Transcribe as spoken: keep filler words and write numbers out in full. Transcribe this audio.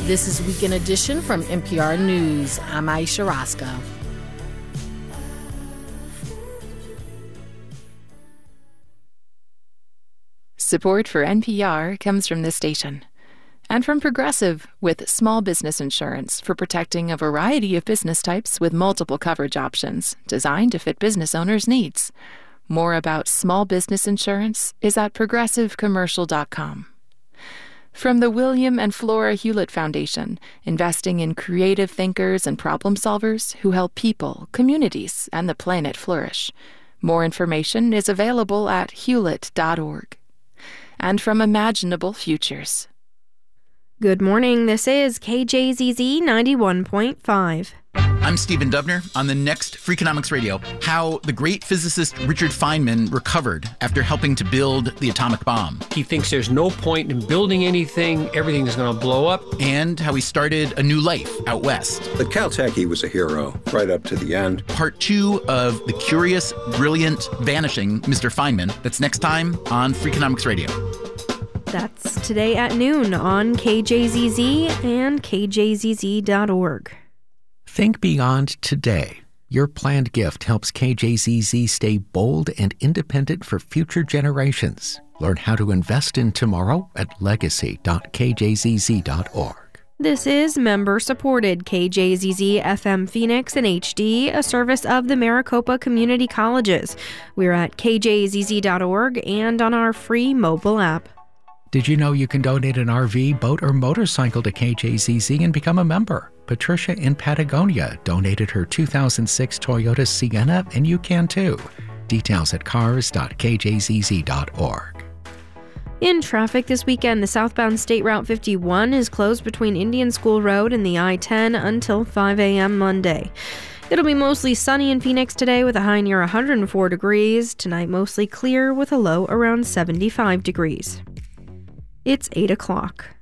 This is Weekend Edition from N P R News. I'm Aisha Roscoe. Support for N P R comes from this station and from Progressive, with small business insurance for protecting a variety of business types with multiple coverage options designed to fit business owners' needs. More about small business insurance is at progressive commercial dot com. From the William and Flora Hewlett Foundation, investing in creative thinkers and problem solvers who help people, communities, and the planet flourish. More information is available at hewlett dot org. And from Imaginable Futures. Good morning, this is K J Z Z ninety-one point five. I'm Stephen Dubner. On the next Freakonomics Radio, how the great physicist Richard Feynman recovered after helping to build the atomic bomb. He thinks there's no point in building anything, everything is going to blow up. And how he started a new life out west. At Caltech, he was a hero, right up to the end. Part two of the curious, brilliant, vanishing Mister Feynman. That's next time on Freakonomics Radio. That's today at noon on K J Z Z and K J Z Z dot org. Think beyond today. Your planned gift helps K J Z Z stay bold and independent for future generations. Learn how to invest in tomorrow at legacy dot k j z z dot org. This is member-supported K J Z Z F M Phoenix and H D, a service of the Maricopa Community Colleges. We're at k j z z dot org and on our free mobile app. Did you know you can donate an R V, boat, or motorcycle to K J Z Z and become a member? Patricia in Patagonia donated her two thousand six Toyota Sienna, and you can too. Details at cars dot k j z z dot org. In traffic this weekend, the southbound State Route fifty-one is closed between Indian School Road and the I ten until five a.m. Monday. It'll be mostly sunny in Phoenix today with a high near one hundred four degrees. Tonight, mostly clear with a low around seventy-five degrees. It's eight o'clock.